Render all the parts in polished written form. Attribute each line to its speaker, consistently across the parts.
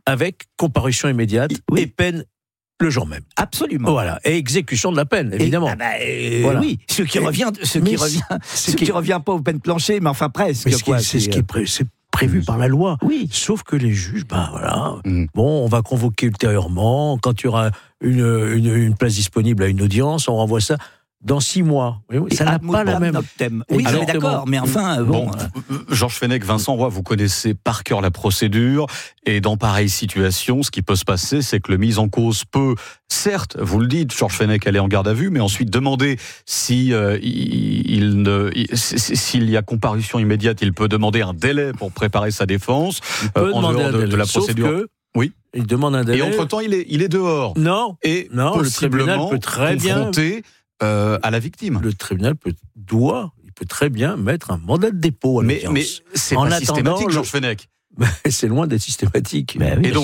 Speaker 1: avec comparution immédiate et peine le jour même.
Speaker 2: Absolument.
Speaker 1: Voilà. Et exécution de la peine, évidemment.
Speaker 2: Voilà. Oui, ce qui revient pas aux peines planchées, mais enfin presque.
Speaker 1: C'est ce qui est prévu par la loi.
Speaker 2: Oui.
Speaker 1: Sauf que les juges, on va convoquer ultérieurement, quand il y aura une place disponible à une audience, on renvoie ça dans 6 mois. Ça n'a pas la même...
Speaker 2: Oui, on est d'accord, mais enfin...
Speaker 3: Georges Fenech, Vincent Roy, vous connaissez par cœur la procédure, et dans pareille situation, ce qui peut se passer, c'est que le mis en cause peut, certes, vous le dites, Georges Fenech aller en garde à vue, mais ensuite demander s'il y a comparution immédiate, il peut demander un délai pour préparer sa défense, en dehors de la procédure. Oui.
Speaker 1: Il demande un délai.
Speaker 3: Et entre-temps, il est dehors.
Speaker 1: Non,
Speaker 3: le tribunal peut très bien à la victime.
Speaker 1: Le tribunal peut très bien mettre un mandat de dépôt à l'audience.
Speaker 3: Mais c'est pas systématique, Georges Fenech.
Speaker 1: C'est loin d'être systématique.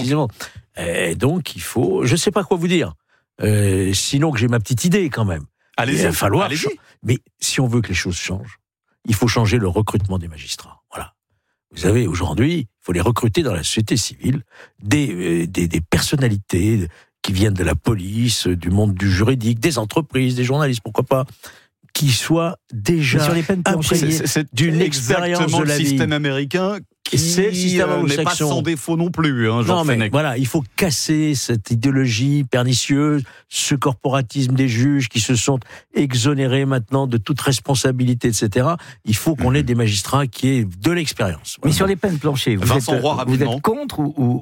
Speaker 2: Oui,
Speaker 1: et donc, il faut... Je ne sais pas quoi vous dire. Sinon que j'ai ma petite idée, quand même.
Speaker 3: Allez-y.
Speaker 1: Il va falloir...
Speaker 3: Allez-y.
Speaker 1: Mais si on veut que les choses changent, il faut changer le recrutement des magistrats. Voilà. Vous savez, aujourd'hui, il faut les recruter dans la société civile, des personnalités qui viennent de la police, du monde du juridique, des entreprises, des journalistes, pourquoi pas, qui soient déjà
Speaker 2: sur les peines
Speaker 1: imprégnés d'une expérience de la vie.
Speaker 3: Le système américain qui n'est pas sans défaut non plus.
Speaker 1: Non, mais voilà, il faut casser cette idéologie pernicieuse, ce corporatisme des juges qui se sont exonérés maintenant de toute responsabilité, etc. Il faut qu'on ait des magistrats qui aient de l'expérience. Voilà.
Speaker 2: Mais sur les peines planchées, vous êtes contre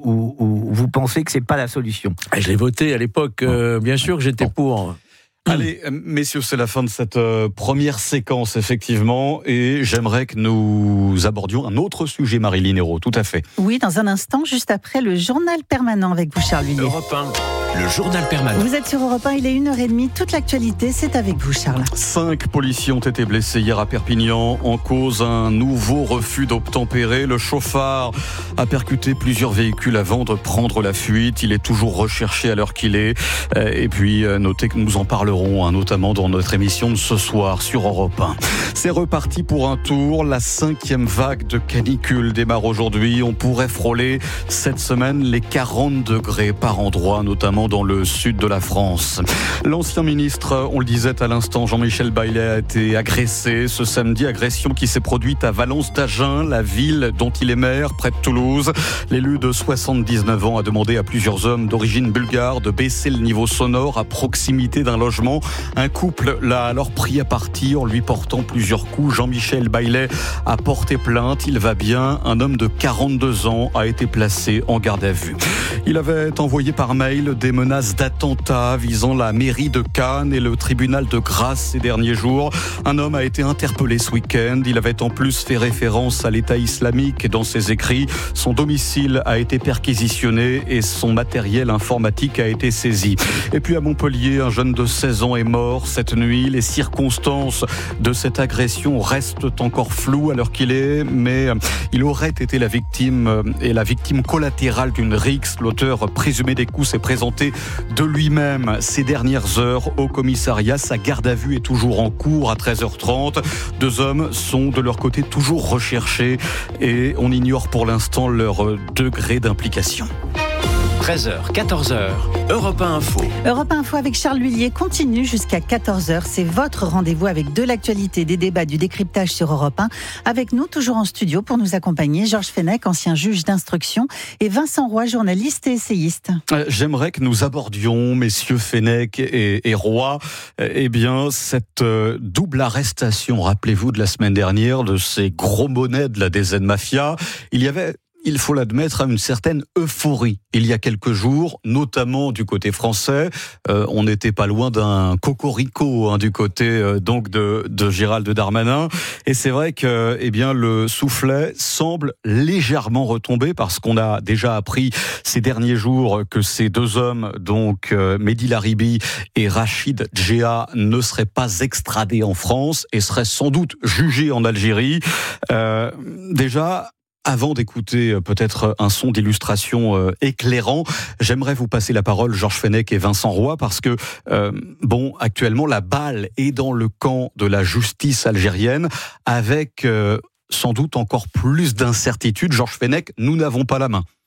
Speaker 2: ou vous pensez que c'est pas la solution ?
Speaker 1: Je l'ai voté à l'époque, bien sûr que j'étais pour.
Speaker 3: Allez, messieurs, c'est la fin de cette première séquence, effectivement, et j'aimerais que nous abordions un autre sujet, Maryline Hérault, tout à fait.
Speaker 4: Oui, dans un instant, juste après le journal permanent avec vous, Charles Huillier.
Speaker 5: Europe 1, le journal permanent.
Speaker 4: Vous êtes sur Europe 1, il est 1h30, toute l'actualité, c'est avec vous, Charles.
Speaker 3: 5 policiers ont été blessés hier à Perpignan, en cause un nouveau refus d'obtempérer. Le chauffard a percuté plusieurs véhicules avant de prendre la fuite. Il est toujours recherché à l'heure qu'il est. Et puis, notez que nous en parlerons notamment dans notre émission de ce soir sur Europe 1. C'est reparti pour un tour. La 5e vague de canicule démarre aujourd'hui. On pourrait frôler cette semaine les 40 degrés par endroit, notamment dans le sud de la France. L'ancien ministre, on le disait à l'instant, Jean-Michel Baillet a été agressé ce samedi. Agression qui s'est produite à Valence d'Agen, la ville dont il est maire, près de Toulouse. L'élu de 79 ans a demandé à plusieurs hommes d'origine bulgare de baisser le niveau sonore à proximité d'un logement. Un couple l'a alors pris à partie en lui portant plusieurs coups. Jean-Michel Baillet a porté plainte. Il va bien. Un homme de 42 ans a été placé en garde à vue. Il avait envoyé par mail des menaces d'attentat visant la mairie de Cannes et le tribunal de Grasse ces derniers jours. Un homme a été interpellé ce week-end. Il avait en plus fait référence à l'État islamique dans ses écrits. Son domicile a été perquisitionné et son matériel informatique a été saisi. Et puis à Montpellier, un jeune de 16 ans est mort cette nuit. Les circonstances de cette agression restent encore floues à l'heure qu'il est, mais il aurait été la victime collatérale d'une rixe. L'auteur présumé des coups s'est présenté de lui-même ces dernières heures au commissariat. Sa garde à vue est toujours en cours à 13h30. 2 hommes sont de leur côté toujours recherchés et on ignore pour l'instant leur degré d'implication.
Speaker 5: 13h, 14h, Europe 1 Info.
Speaker 4: Europe 1 Info avec Charles Huillier continue jusqu'à 14h. C'est votre rendez-vous avec de l'actualité, des débats, du décryptage sur Europe 1. Avec nous, toujours en studio pour nous accompagner, Georges Fenech, ancien juge d'instruction, et Vincent Roy, journaliste et essayiste.
Speaker 3: J'aimerais que nous abordions, messieurs Fenech et Roy, cette double arrestation, rappelez-vous, de la semaine dernière, de ces gros monnaies de la DZ Mafia. Il y avait, il faut l'admettre, une certaine euphorie il y a quelques jours, notamment du côté français. On n'était pas loin d'un cocorico du côté donc de Gérald Darmanin. Et c'est vrai que le soufflet semble légèrement retomber parce qu'on a déjà appris ces derniers jours que ces 2 hommes, donc Mehdi Laribi et Rachid Djea, ne seraient pas extradés en France et seraient sans doute jugés en Algérie. Déjà, avant d'écouter peut-être un son d'illustration éclairant, j'aimerais vous passer la parole, Georges Fenech et Vincent Roy, parce que, actuellement, la balle est dans le camp de la justice algérienne, avec sans doute encore plus d'incertitudes. Georges Fenech, nous n'avons pas la main.